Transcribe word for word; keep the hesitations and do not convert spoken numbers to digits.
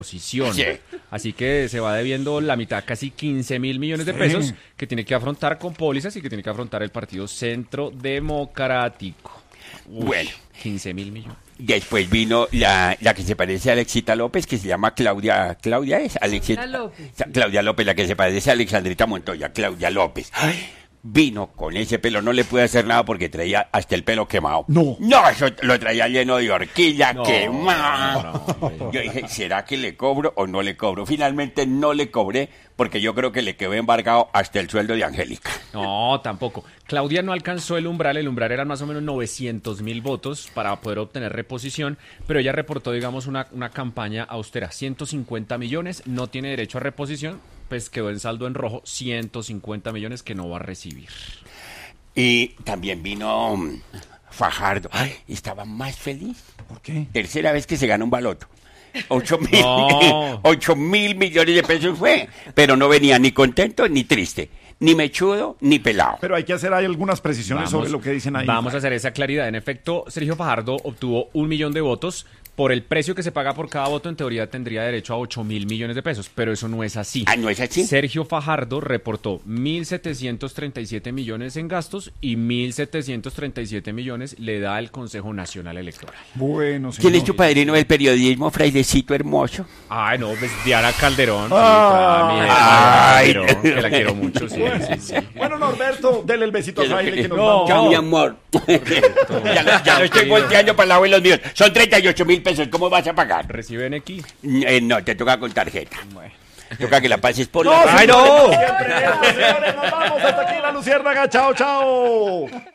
Posición. Sí. Así que se va debiendo la mitad, casi quince mil millones de pesos, Sí. que tiene que afrontar con pólizas y que tiene que afrontar el Partido Centro Democrático. Uy, Bueno. quince mil millones. Después vino la, la que se parece a Alexita López, que se llama Claudia. ¿Claudia es? Alexita López. Claudia López, la que se parece a Alexandrita Montoya, Claudia López. Ay, vino con ese pelo, no le pude hacer nada porque traía hasta el pelo quemado. No. No, eso lo traía lleno de horquilla, No, quemado. no, no. Yo dije, ¿será que le cobro o no le cobro? Finalmente no le cobré porque yo creo que le quedó embargado hasta el sueldo de Angélica. No, tampoco. Claudia no alcanzó el umbral, el umbral eran más o menos novecientos mil votos para poder obtener reposición, pero ella reportó, digamos, una, una campaña austera, ciento cincuenta millones, no tiene derecho a reposición, pues quedó en saldo en rojo, ciento cincuenta millones que no va a recibir. Y también vino mm, Fajardo. Ay, estaba más feliz. ¿Por qué? Tercera vez que se gana un baloto. Ocho mil, No. ocho mil millones de pesos fue, pero no venía ni contento ni triste, ni mechudo ni pelado. Pero hay que hacer ahí algunas precisiones sobre lo que dicen ahí. Vamos a hacer esa claridad. En efecto, Sergio Fajardo obtuvo un millón de votos. Por el precio que se paga por cada voto, en teoría tendría derecho a ocho mil millones de pesos, pero eso no es así. Ah, ¿no es así? Sergio Fajardo reportó mil setecientos treinta y siete millones en gastos y mil setecientos treinta y siete millones le da el Consejo Nacional Electoral. Bueno, señor. ¿Quién es tu padrino del periodismo, frailecito hermoso? Ay, no, pues Diana Calderón. Sí, Ah. claro, mi jefa, Ay. Diana Calderón, que la quiero mucho, sí, sí, sí. Bueno, Norberto, dele el besito a Fraile que nos No. vamos. Ya, mi amor. ya, lo- ya lo estoy volteando para el lado de los míos. Son treinta y ocho mil pesos. ¿Cómo vas a pagar? Reciben aquí. Eh, no, te toca con tarjeta. Toca que la pases por No, la... señores, siempre esto, señores, nos vamos hasta aquí la Luciérnaga. Chao, chao.